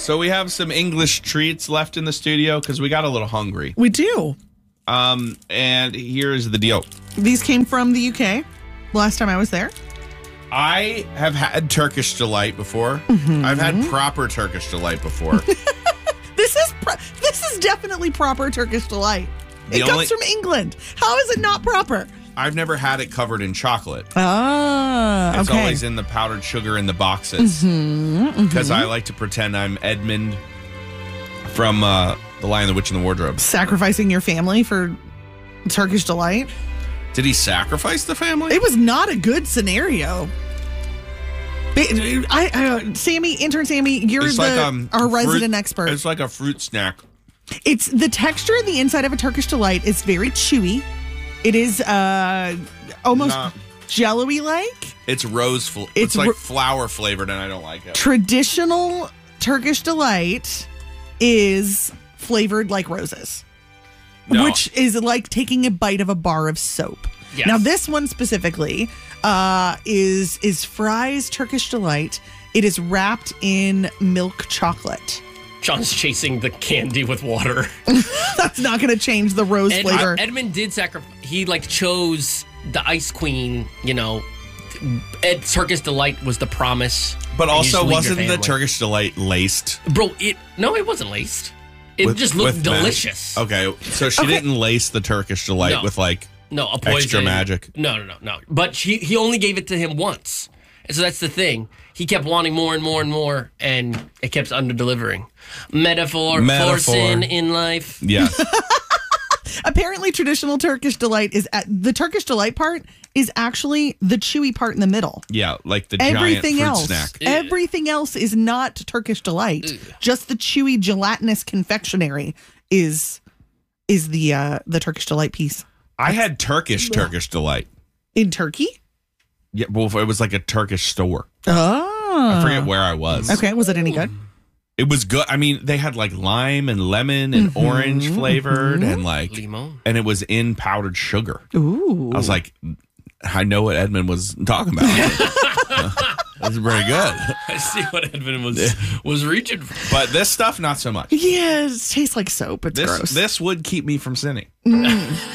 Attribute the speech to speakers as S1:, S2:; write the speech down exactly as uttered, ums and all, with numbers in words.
S1: So we have some English treats left in the studio because we got a little hungry.
S2: We do.
S1: Um, and here's the deal.
S2: These came from the U K last time I was there.
S1: I have had Turkish Delight before. Mm-hmm. I've had proper Turkish Delight before.
S2: This is pro- this is definitely proper Turkish Delight.
S1: The
S2: it
S1: only-
S2: comes from England. How is it not proper?
S1: I've never had it covered in chocolate.
S2: Ah,
S1: It's
S2: okay.
S1: always in the powdered sugar in the boxes. Because
S2: mm-hmm, mm-hmm.
S1: I like to pretend I'm Edmund from uh, The Lion, the Witch, and the Wardrobe.
S2: Sacrificing your family for Turkish Delight.
S1: Did he sacrifice the family?
S2: It was not a good scenario. I, I, uh, Sammy, intern Sammy, you're
S1: It's
S2: the
S1: like, um,
S2: our resident
S1: fruit-
S2: expert.
S1: It's like a fruit snack.
S2: It's the texture of the inside of a Turkish Delight is very chewy. It is uh, almost
S1: Not-
S2: jello-y like.
S1: It's rose. Fl- it's,
S2: It's
S1: like
S2: ro-
S1: flour flavored, and I don't like it.
S2: Traditional Turkish Delight is flavored like roses,
S1: No.
S2: which is like taking a bite of a bar of soap.
S3: Yes.
S2: Now, this one specifically uh, is is Fry's Turkish Delight. It is wrapped in milk chocolate.
S3: John's chasing the candy with water.
S2: That's not going to change the rose
S3: Ed-
S2: flavor.
S3: Edmund did sacrifice. He like chose the Ice Queen. You know, Ed Turkish Delight was the promise.
S1: But
S3: And you just
S1: also,
S3: leave your
S1: wasn't the
S3: family.
S1: Turkish Delight laced?
S3: Bro, it no, it wasn't laced. It
S1: with-
S3: just looked
S1: with magic?
S3: delicious.
S1: Okay, so she
S2: Okay.
S1: didn't lace the Turkish Delight
S3: No.
S1: with like
S3: No, a poison.
S1: extra magic.
S3: No, no, no, no. But she, he only gave it to him once. And so that's the thing. He kept wanting more and more and more, and it kept under-delivering. Metaphor,
S1: Metaphor.
S3: for sin in life.
S1: Yes.
S2: Apparently, traditional Turkish Delight is at the Turkish Delight part is actually the chewy part in the middle.
S1: Yeah, like the
S2: Everything
S1: giant fruit
S2: else,
S1: snack.
S2: everything else is not Turkish Delight. Just the chewy gelatinous confectionery is is the uh, the Turkish Delight piece
S1: I had Turkish Turkish Delight.
S2: in Turkey.
S1: Yeah, well, it was like a Turkish store.
S2: Oh,
S1: I forget where I was.
S2: Okay, was it any good?
S1: It was good. I mean, they had like lime and lemon and
S2: Mm-hmm.
S1: orange flavored and like,
S3: Limon.
S1: and it was in powdered sugar.
S2: Ooh,
S1: I was like, I know what Edmund was talking about. That's pretty good.
S3: I see what Edmund was was reaching for.
S1: But this stuff, not so much.
S2: yeah, it tastes like soap. It's
S1: This
S2: gross.
S1: this would keep me from sinning.